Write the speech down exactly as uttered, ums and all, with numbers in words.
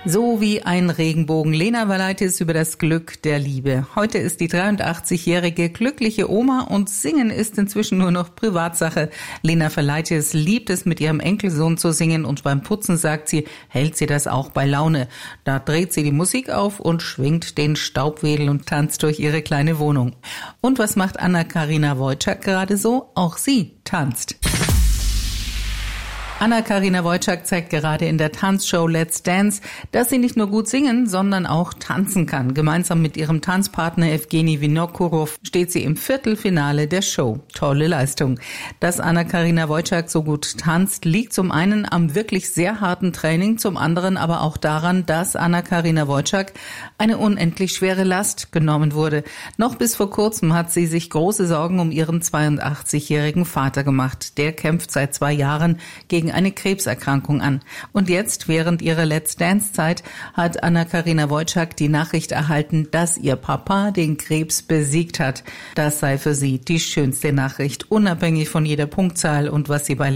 So wie ein Regenbogen. Lena Valaitis über das Glück der Liebe. Heute ist die dreiundachtzigjährige glückliche Oma und Singen ist inzwischen nur noch Privatsache. Lena Valaitis liebt es, mit ihrem Enkelsohn zu singen und beim Putzen, sagt sie, hält sie das auch bei Laune. Da dreht sie die Musik auf und schwingt den Staubwedel und tanzt durch ihre kleine Wohnung. Und was macht Anna-Karina Wojcik gerade so? Auch sie tanzt. Anna-Karina Wojcik zeigt gerade in der Tanzshow Let's Dance, dass sie nicht nur gut singen, sondern auch tanzen kann. Gemeinsam mit ihrem Tanzpartner Evgeny Vinokurov steht sie im Viertelfinale der Show. Tolle Leistung. Dass Anna-Karina Wojcik so gut tanzt, liegt zum einen am wirklich sehr harten Training, zum anderen aber auch daran, dass Anna-Karina Wojcik eine unendlich schwere Last genommen wurde. Noch bis vor kurzem hat sie sich große Sorgen um ihren zweiundachtzigjährigen Vater gemacht. Der kämpft seit zwei Jahren gegen eine Krebserkrankung an. Und jetzt, während ihrer Let's Dance-Zeit, hat Anna-Karina Wojcik die Nachricht erhalten, dass ihr Papa den Krebs besiegt hat. Das sei für sie die schönste Nachricht, unabhängig von jeder Punktzahl und was sie bei